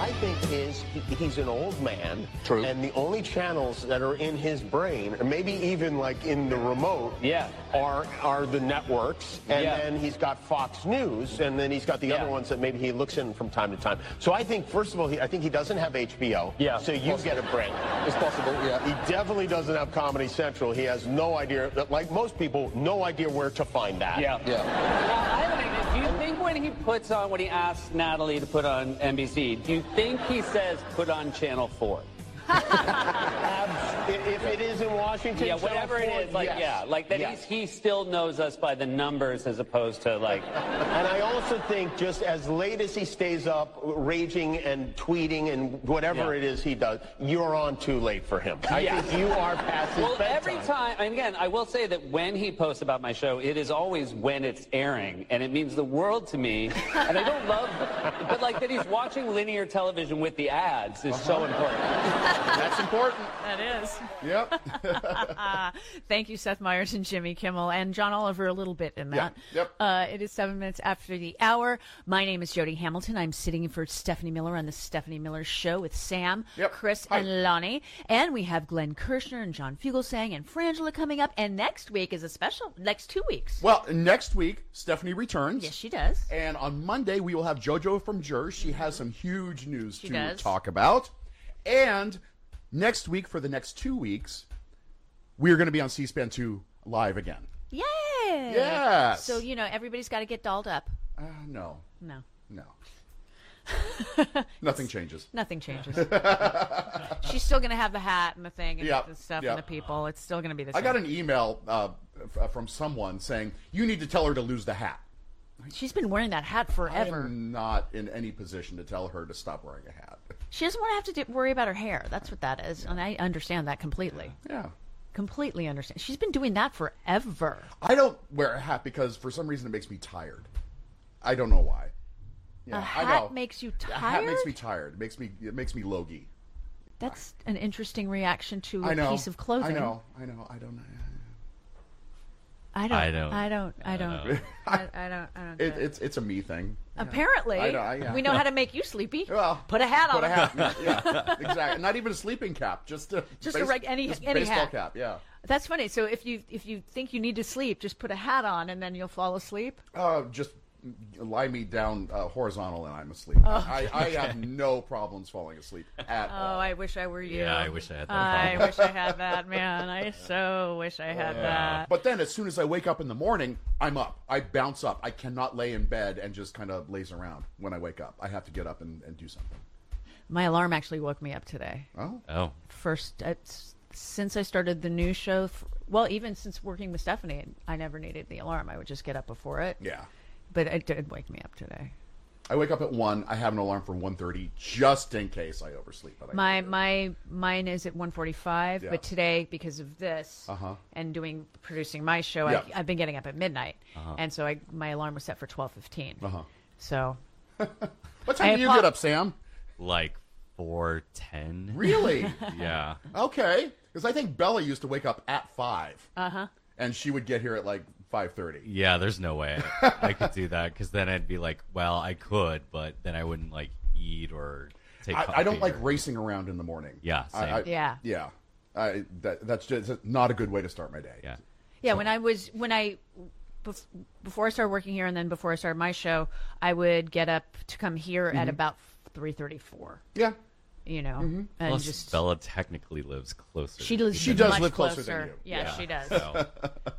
I think he's an old man. True. And the only channels that are in his brain, or maybe even like in the remote, are the networks. And then he's got Fox News, and then he's got the other ones that maybe he looks in from time to time. So I think, first of all, I think he doesn't have HBO. Yeah. So you get a break. It's possible, yeah. He definitely doesn't have Comedy Central. He has no idea, like most people, no idea where to find that. Yeah. I have an idea. Do you think when he puts on, when he asks Natalie to put on NBC, do you think he says put on Channel 4? If it is in Washington, whatever it is, he still knows us by the numbers as opposed to like. And I also think just as late as he stays up, raging and tweeting and whatever it is he does, you're on too late for him. I think you are past his bedtime. Every time, and again, I will say that when he posts about my show, it is always when it's airing, and it means the world to me. And I don't love, but like that he's watching linear television with the ads is so important. That's important. That is. Yep. Thank you, Seth Meyers and Jimmy Kimmel, and John Oliver a little bit in that. Yep. It is 7 minutes after the hour. My name is Jody Hamilton. I'm sitting in for Stephanie Miller on the Stephanie Miller Show with Sam, Chris, and Lonnie. And we have Glenn Kirshner and John Fugelsang and Frangela coming up. And next week is a special, next 2 weeks. Well, next week, Stephanie returns. Yes, she does. And on Monday, we will have JoJo from Jers. She has some huge news to talk about. And next week, for the next 2 weeks, we're going to be on C-SPAN 2 live again. Yay! Yes. So, everybody's got to get dolled up. No. No. Nothing changes. Nothing changes. She's still going to have the hat and the thing and the stuff and the people. It's still going to be the same. I got an email from someone saying, you need to tell her to lose the hat. She's been wearing that hat forever. I'm not in any position to tell her to stop wearing a hat. She doesn't want to have to worry about her hair. That's what that is. And I understand that completely. Yeah. Completely understand. She's been doing that forever. I don't wear a hat because for some reason it makes me tired. I don't know why. Yeah, a hat makes you tired? A hat makes me tired. It makes me logy. That's an interesting reaction to a piece of clothing. I know. I don't know. I don't. It's a me thing. Apparently, we know how to make you sleepy. Well, put a hat on. Yeah, exactly. Not even a sleeping cap, just a baseball hat. cap. Yeah. That's funny. So if you think you need to sleep, just put a hat on, and then you'll fall asleep. Just lie me down horizontal, and I'm asleep. I have no problems falling asleep at all. Oh, I wish I were you. Yeah, I wish I had that. I wish I had that, man. I so wish I had that. But then, as soon as I wake up in the morning, I'm up. I bounce up. I cannot lay in bed and just kind of laze around when I wake up. I have to get up and do something. My alarm actually woke me up today. Oh. First, since I started the new show, even since working with Stephanie, I never needed the alarm. I would just get up before it. Yeah. But it did wake me up today. I wake up at 1. I have an alarm for 1:30 just in case I oversleep. But mine is at 1:45. But today, because of this and producing my show, I've been getting up at midnight, and so my alarm was set for 12:15. So, what time do you get up, Sam? Like 4:10. Really? Yeah. Okay, because I think Bella used to wake up at 5. And she would get here at like 5:30. Yeah, there's no way I could do that because then I'd be like, well, I could, but then I wouldn't like eat or take coffee. I don't like racing around in the morning. Yeah, same. That's just not a good way to start my day. Yeah. Yeah, before I started working here and then before I started my show, I would get up to come here at about 3:34. Yeah. And Plus, just Bella technically lives closer. She does much live closer than you. Yeah, she does. So.